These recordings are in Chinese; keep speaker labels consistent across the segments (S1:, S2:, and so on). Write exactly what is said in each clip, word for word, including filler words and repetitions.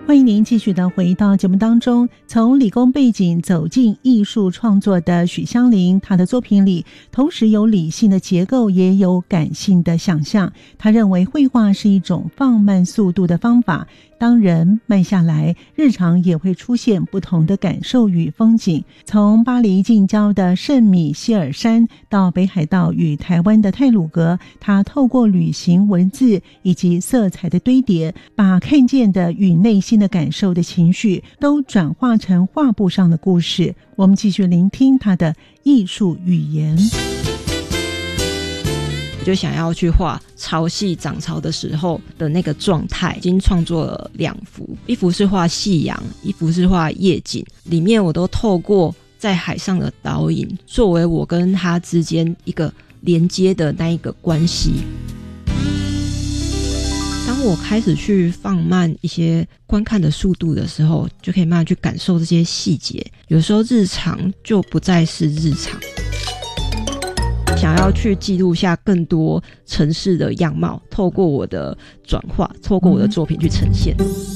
S1: 欢迎您继续的回到节目当中。从理工背景走进艺术创作的许香菱，她的作品里同时有理性的结构，也有感性的想象。她认为绘画是一种放慢速度的方法，当人慢下来，日常也会出现不同的感受与风景。从巴黎近郊的圣米歇尔山到北海道与台湾的太鲁阁，她透过旅行文字以及色彩的堆叠，把看见的与内心的感受的情绪都转化成画布上的故事。我们继续聆听他的艺术语言。
S2: 我就想要去画潮汐涨潮的时候的那个状态，已经创作了两幅，一幅是画夕阳，一幅是画夜景，里面我都透过在海上的倒影作为我跟他之间一个连接的那一个关系。当我开始去放慢一些观看的速度的时候，就可以慢慢去感受这些细节，有时候日常就不再是日常。想要去记录下更多城市的样貌，透过我的转化，透过我的作品去呈现。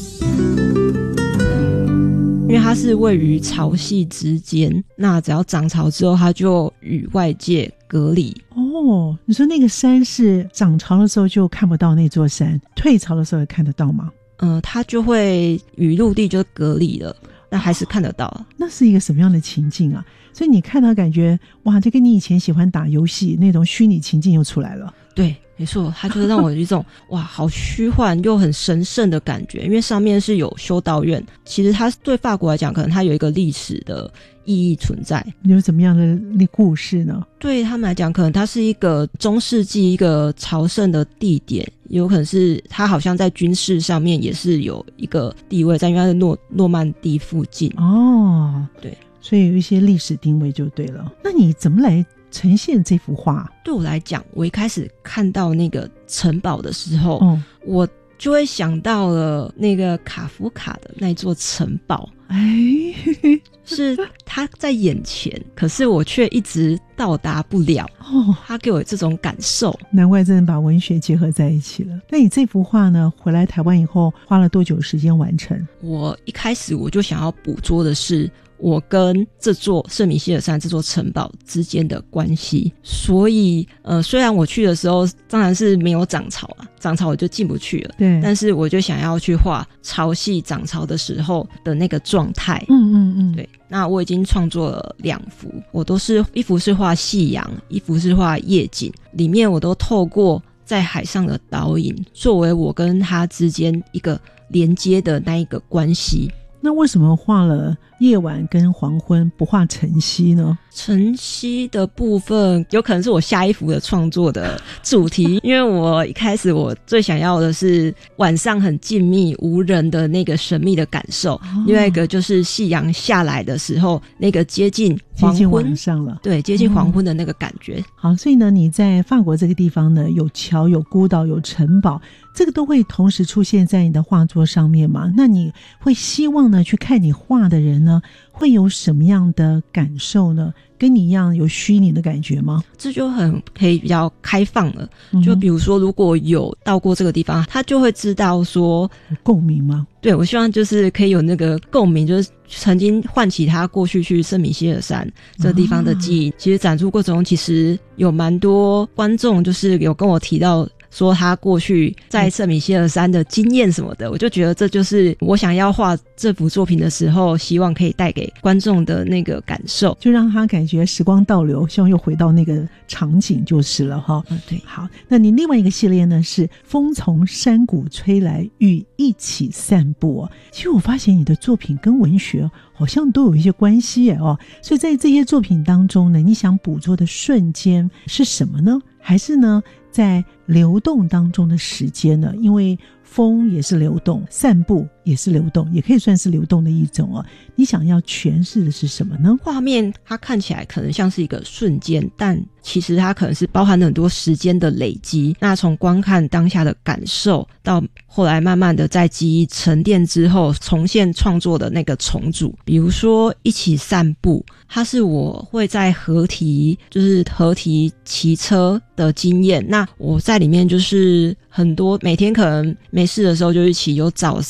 S2: 因为它是位于潮汐之间，那只要涨潮之后，它就与外界隔离。
S1: 哦，你说那个山是涨潮的时候就看不到那座山，退潮的时候也看得到吗？
S2: 呃，它就会与陆地就隔离了，但还是看得到。哦，
S1: 那是一个什么样的情境啊？所以你看到感觉哇，就跟你以前喜欢打游戏那种虚拟情境又出来了。
S2: 对，没错，它就是让我有一种哇，好虚幻又很神圣的感觉。因为上面是有修道院，其实它对法国来讲，可能它有一个历史的意义存在。
S1: 有什么样的故事呢？
S2: 对他们来讲，可能它是一个中世纪一个朝圣的地点，有可能是它好像在军事上面也是有一个地位在，因为它是诺诺曼底附近。
S1: 哦，
S2: 对，
S1: 所以有一些历史定位就对了。那你怎么来呈现这幅画？
S2: 对我来讲，我一开始看到那个城堡的时候，
S1: 哦，
S2: 我就会想到了那个卡夫卡的那座城堡。
S1: 哎，
S2: 是他在眼前，可是我却一直到达不了。哦，他给我这种感受，
S1: 难怪真的把文学结合在一起了。那你这幅画呢，回来台湾以后花了多久时间完成？
S2: 我一开始我就想要捕捉的是我跟这座圣米歇尔山这座城堡之间的关系，所以呃，虽然我去的时候当然是没有涨潮啊，涨潮我就进不去了，
S1: 对，
S2: 但是我就想要去画潮汐涨潮的时候的那个状态。
S1: 嗯嗯嗯，
S2: 对。那我已经创作了两幅，我都是一幅是画夕阳，一幅是画夜景，里面我都透过在海上的倒影作为我跟他之间一个连接的那一个关系。
S1: 那为什么画了夜晚跟黄昏不画晨曦呢？
S2: 晨曦的部分有可能是我下一幅的创作的主题，因为我一开始我最想要的是晚上很静谧无人的那个神秘的感受，哦，另外一个就是夕阳下来的时候那个接近黄昏，
S1: 接近晚上了，
S2: 对，接近黄昏的那个感觉。嗯，
S1: 好，所以呢你在法国这个地方呢，有桥有孤岛有城堡，这个都会同时出现在你的画作上面吗？那你会希望呢去看你画的人呢会有什么样的感受呢？跟你一样有虚拟的感觉吗？
S2: 这就很可以比较开放了，嗯，就比如说如果有到过这个地方，他就会知道说
S1: 有共鸣吗？对，
S2: 我希望就是可以有那个共鸣，就是曾经唤起他过去去圣米歇尔山这个地方的记忆。啊，其实展出过程中其实有蛮多观众就是有跟我提到说他过去在圣米歇尔山的经验什么的，我就觉得这就是我想要画这幅作品的时候希望可以带给观众的那个感受，
S1: 就让他感觉时光倒流，希望又回到那个场景就是了哈。
S2: 嗯，对。
S1: 好，那你另外一个系列呢是风从山谷吹来，与一起散步。其实我发现你的作品跟文学好像都有一些关系耶哦，所以在这些作品当中呢，你想捕捉的瞬间是什么呢？还是呢在流动当中的时间呢？因为风也是流动，散步也是流动，也可以算是流动的一种哦。你想要诠释的是什么呢？
S2: 画面它看起来可能像是一个瞬间，但其实它可能是包含了很多时间的累积。那从观看当下的感受，到后来慢慢的在记忆沉淀之后重现创作的那个重组。比如说一起散步，它是我会在河堤，就是河堤骑车的经验。那我在里面就是很多每天可能没事的时候就一起，有早上有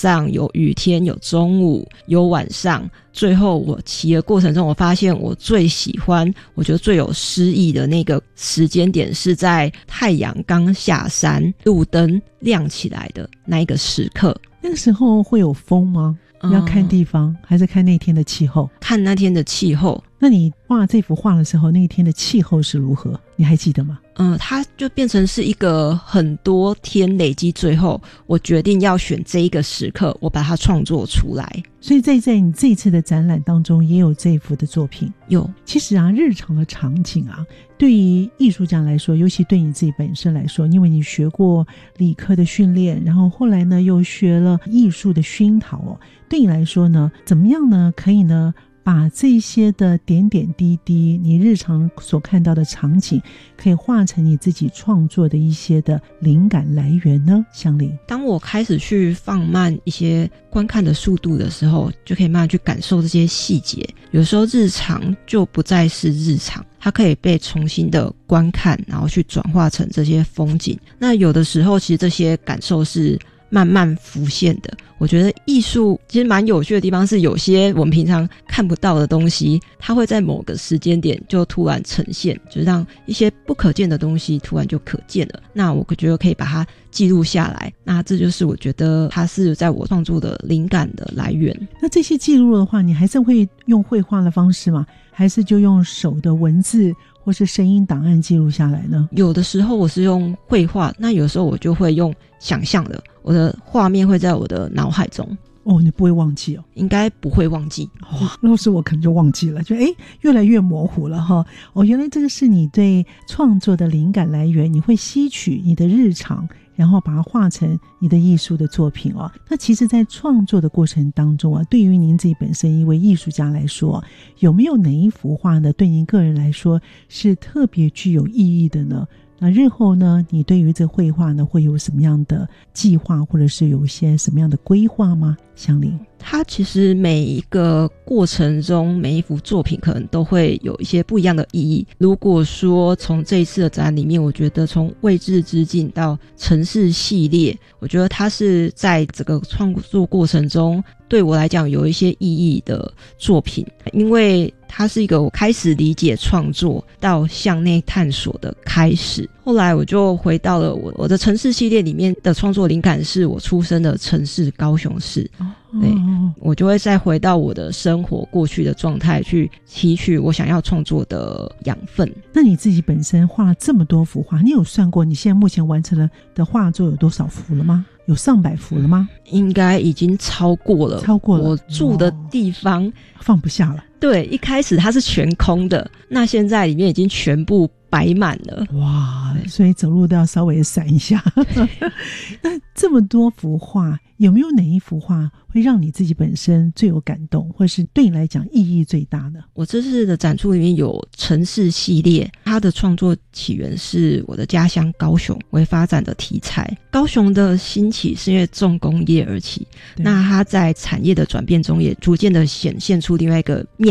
S2: 有雨天，有中午，有晚上。最后我骑的过程中，我发现我最喜欢，我觉得最有诗意的那个时间点是在太阳刚下山，路灯亮起来的那一个时刻。
S1: 那个时候会有风吗？要看地方、嗯、还是看那天的气候？
S2: 看那天的气候。
S1: 那你画这幅画的时候，那天的气候是如何？你还记得吗？
S2: 嗯，它就变成是一个很多天累积，最后我决定要选这一个时刻，我把它创作出来。
S1: 所以在在你这一次的展览当中也有这一幅的作品。
S2: 有。
S1: 其实啊，日常的场景啊，对于艺术家来说，尤其对你自己本身来说，因为你学过理科的训练，然后后来呢又学了艺术的熏陶哦，对你来说呢，怎么样呢可以呢把这些的点点滴滴，你日常所看到的场景，可以化成你自己创作的一些的灵感来源呢？香菱，
S2: 当我开始去放慢一些观看的速度的时候，就可以慢慢去感受这些细节。有时候日常就不再是日常，它可以被重新的观看，然后去转化成这些风景。那有的时候其实这些感受是慢慢浮现的。我觉得艺术其实蛮有趣的地方是，有些我们平常看不到的东西，它会在某个时间点就突然呈现，就是让一些不可见的东西突然就可见了。那我觉得可以把它记录下来，那这就是我觉得它是在我创作的灵感的来源。
S1: 那这些记录的话，你还是会用绘画的方式吗？还是就用手的文字或是声音档案记录下来呢？有
S2: 的时候我是用绘画，那有时候我就会用想象的，我的画面会在我的脑海中。
S1: 哦，你不会忘记哦？
S2: 应该不会忘记。
S1: 哇，要是我可能就忘记了，就诶越来越模糊了哈。哦，原来这个是你对创作的灵感来源，你会吸取你的日常，然后把它画成你的艺术的作品哦。那其实在创作的过程当中啊，对于您自己本身一位艺术家来说，有没有哪一幅画呢，对您个人来说是特别具有意义的呢？那日后呢，你对于这绘画呢，会有什么样的计划，或者是有一些什么样的规划吗？香菱，
S2: 它其实每一个过程中，每一幅作品可能都会有一些不一样的意义。如果说从这一次的展里面，我觉得从未知之境到城市系列，我觉得它是在这个创作过程中对我来讲有一些意义的作品，因为它是一个我开始理解创作到向内探索的开始。后来我就回到了我我的城市系列里面的创作灵感是我出生的城市高雄市。对，我就会再回到我的生活过去的状态去提取我想要创作的养分。
S1: 那你自己本身画了这么多幅画，你有算过你现在目前完成了的画作有多少幅了吗？有上百幅了吗？
S2: 应该已经超过了，
S1: 超过了。
S2: 我住的地方
S1: 放不下了。
S2: 对，一开始它是全空的，那现在里面已经全部摆满了。
S1: 哇，所以走路都要稍微闪一下。那这么多幅画，有没有哪一幅画会让你自己本身最有感动，或是对你来讲意义最大呢？
S2: 我这次的展出里面有城市系列，它的创作起源是我的家乡高雄为发展的题材。高雄的兴起是因为重工业而起，那它在产业的转变中也逐渐的显现出另外一个面